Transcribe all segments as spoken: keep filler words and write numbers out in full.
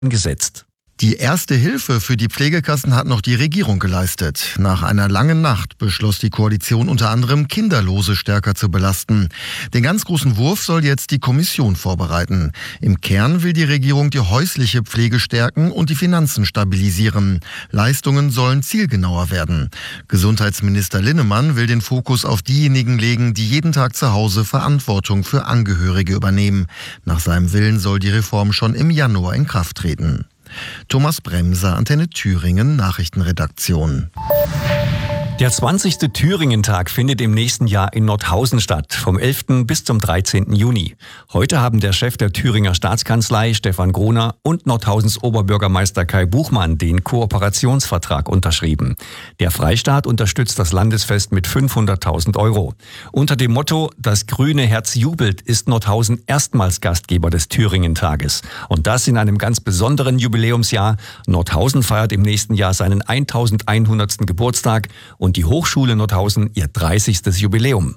gesetzt. Die erste Hilfe für die Pflegekassen hat noch die Regierung geleistet. Nach einer langen Nacht beschloss die Koalition unter anderem, Kinderlose stärker zu belasten. Den ganz großen Wurf soll jetzt die Kommission vorbereiten. Im Kern will die Regierung die häusliche Pflege stärken und die Finanzen stabilisieren. Leistungen sollen zielgenauer werden. Gesundheitsminister Linnemann will den Fokus auf diejenigen legen, die jeden Tag zu Hause Verantwortung für Angehörige übernehmen. Nach seinem Willen soll die Reform schon im Januar in Kraft treten. Thomas Bremser, Antenne Thüringen, Nachrichtenredaktion. Der zwanzigste Thüringen-Tag findet im nächsten Jahr in Nordhausen statt, vom elften bis zum dreizehnten Juni. Heute haben der Chef der Thüringer Staatskanzlei, Stefan Groner, und Nordhausens Oberbürgermeister Kai Buchmann den Kooperationsvertrag unterschrieben. Der Freistaat unterstützt das Landesfest mit fünfhunderttausend Euro. Unter dem Motto "Das grüne Herz jubelt" ist Nordhausen erstmals Gastgeber des Thüringen-Tages. Und das in einem ganz besonderen Jubiläumsjahr. Nordhausen feiert im nächsten Jahr seinen eintausendeinhundertsten Geburtstag und die Hochschule Nordhausen ihr dreißigstes Jubiläum.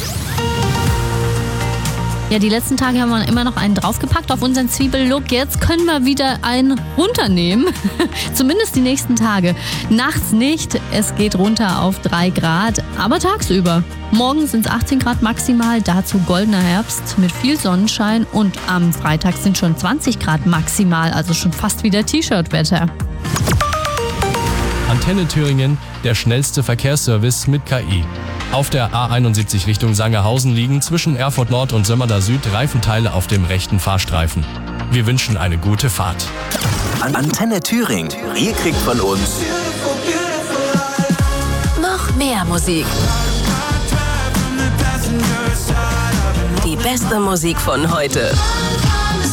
Ja, die letzten Tage haben wir immer noch einen draufgepackt auf unseren Zwiebellook. Jetzt können wir wieder einen runternehmen. Zumindest die nächsten Tage. Nachts nicht. Es geht runter auf drei Grad, aber tagsüber. Morgen sind es achtzehn Grad maximal, dazu goldener Herbst mit viel Sonnenschein. Und am Freitag sind schon zwanzig Grad maximal, also schon fast wieder T-Shirt-Wetter. Antenne Thüringen, der schnellste Verkehrsservice mit K I. Auf der A einundsiebzig Richtung Sangerhausen liegen zwischen Erfurt Nord und Sömmerda Süd Reifenteile auf dem rechten Fahrstreifen. Wir wünschen eine gute Fahrt. Antenne Thüringen. Ihr kriegt von uns noch mehr Musik. Die beste Musik von heute.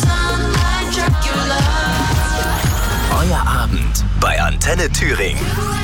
Euer Abend bei Antenne Thüringen.